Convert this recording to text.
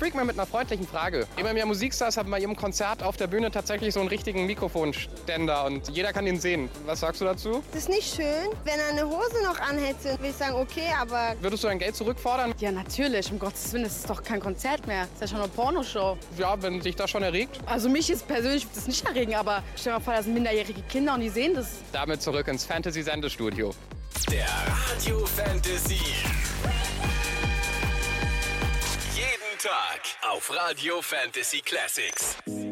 Freak mal mit einer freundlichen Frage. Immer mehr Musikstars haben bei ihrem Konzert auf der Bühne tatsächlich so einen richtigen Mikrofonständer und jeder kann ihn sehen. Was sagst du dazu? Das ist nicht schön. Wenn er eine Hose noch anhätte, würde ich sagen, okay, aber... Würdest du dein Geld zurückfordern? Ja, natürlich. Um Gottes Willen, das ist doch kein Konzert mehr. Das ist ja schon eine Pornoshow. Ja, wenn dich das schon erregt. Also mich jetzt persönlich wird das nicht erregen, aber stell dir mal vor, da sind minderjährige Kinder und die sehen das. Damit zurück ins Fantasy-Sendestudio. Der Radio Fantasy. Jeden Tag auf Radio Fantasy Classics.